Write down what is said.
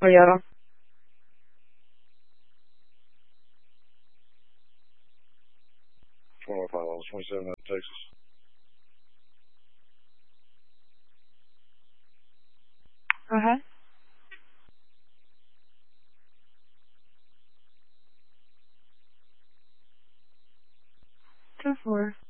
Toyota. 27 out of Texas. Go ahead. 2-4.